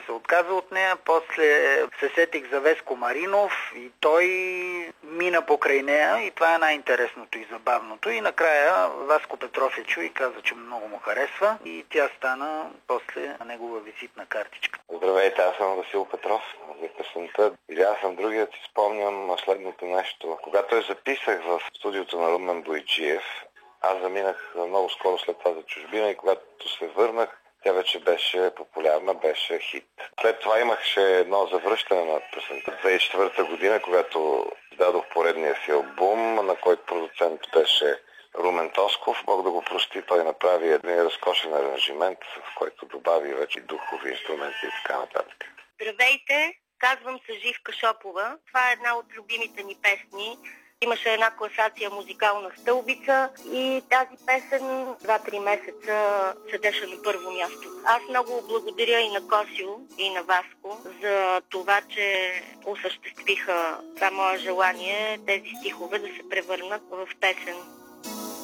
се отказа от нея, после се сетих за Веско Маринов и той мина покрай нея и това е най-интересното и забавното. И накрая Васко Петров я чу и каза, че много му харесва и тя стана после негова визитна картичка. Здравейте, аз съм Васил Петров за песента. Или аз съм другият, си спомням следното нещо. Когато я записах в студиото на Румен Бояджиев, аз заминах много скоро след това за чужбина и когато се върнах, тя вече беше популярна, беше хит. След това имаше едно завръщане на песента 2004 година, когато дадох поредния си албум, на който продуцент беше Румен Тосков. Бог да го прости, той направи един разкошен аранжимент, в който добави вече духови инструменти и така нататък. Здравейте, казвам се Живка Шопова. Това е една от любимите ни песни. Имаше една класация музикална стълбица и тази песен 2-3 месеца седеше на първо място. Аз много благодаря и на Косио, и на Васко за това, че осъществиха това мое желание тези стихове да се превърнат в песен.